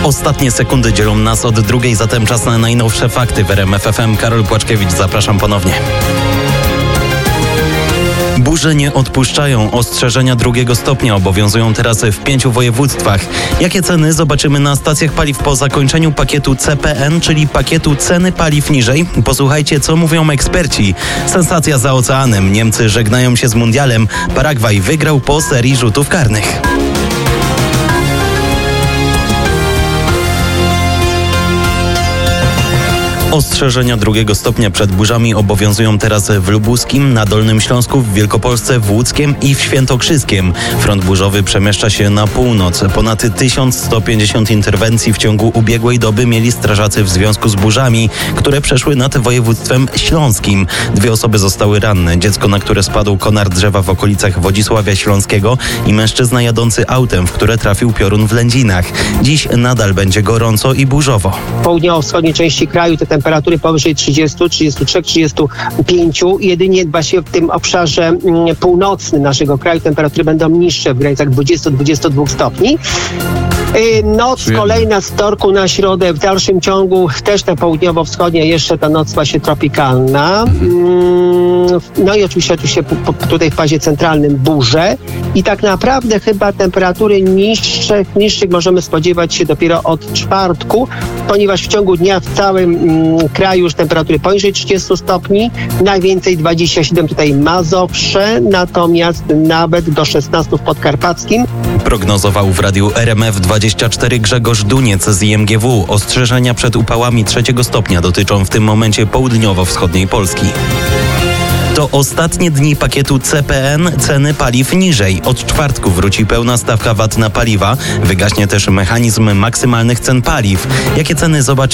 Ostatnie sekundy dzielą nas od drugiej, zatem czas na najnowsze fakty w RMF FM. Karol Płaczkiewicz, zapraszam ponownie. Burze nie odpuszczają. Ostrzeżenia drugiego stopnia obowiązują teraz w 5 województwach. Jakie ceny zobaczymy na stacjach paliw po zakończeniu pakietu CPN, czyli pakietu ceny paliw niżej? Posłuchajcie, co mówią eksperci. Sensacja za oceanem. Niemcy żegnają się z mundialem. Paragwaj wygrał po serii rzutów karnych. Ostrzeżenia drugiego stopnia przed burzami obowiązują teraz w Lubuskim, na Dolnym Śląsku, w Wielkopolsce, w Łódzkiem i w Świętokrzyskiem. Front burzowy przemieszcza się na północ. Ponad 1150 interwencji w ciągu ubiegłej doby mieli strażacy w związku z burzami, które przeszły nad województwem śląskim. 2 osoby zostały ranne. Dziecko, na które spadł konar drzewa w okolicach Wodzisławia Śląskiego i mężczyzna jadący autem, w które trafił piorun w Lędzinach. Dziś nadal będzie gorąco i burzowo. W południowo-wschodniej części kraju te temperatury powyżej 30, 33, 35. Jedynie właśnie w tym obszarze północnym naszego kraju temperatury będą niższe, w granicach 20-22 stopni. Noc kolejna z wtorku na środę, w dalszym ciągu też na południowo-wschodniej jeszcze ta noc właśnie tropikalna. No i oczywiście tutaj w fazie centralnym burze. I tak naprawdę chyba temperatury niższych możemy spodziewać się dopiero od czwartku, ponieważ w ciągu dnia w całym kraju już temperatury poniżej 30 stopni, najwięcej 27 tutaj Mazowsze, natomiast nawet do 16 w Podkarpackim. Prognozował w radiu RMF24 Grzegorz Duniec z IMGW. Ostrzeżenia przed upałami 3 stopnia dotyczą w tym momencie południowo-wschodniej Polski. To ostatnie dni pakietu CPN, ceny paliw niżej. Od czwartku wróci pełna stawka VAT na paliwa. Wygaśnie też mechanizm maksymalnych cen paliw. Jakie ceny zobaczymy